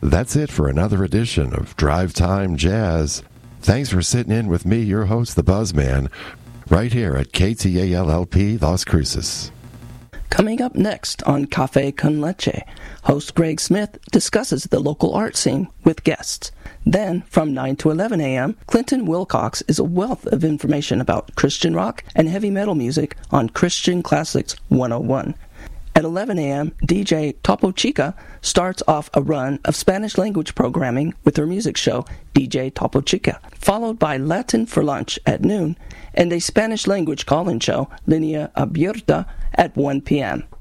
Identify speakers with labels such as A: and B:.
A: That's it for another edition of Drive Time Jazz. Thanks for sitting in with me, your host, the Buzzman, right here at KTAL-LP Las Cruces.
B: Coming up next on Cafe Con Leche, host Greg Smith discusses the local art scene with guests. Then, from 9 to 11 a.m., Clinton Wilcox is a wealth of information about Christian rock and heavy metal music on Christian Classics 101. At 11 a.m., DJ Topo Chica starts off a run of Spanish-language programming with her music show, DJ Topo Chica, followed by Latin for Lunch at noon and a Spanish-language call-in show, Linea Abierta, at 1 p.m.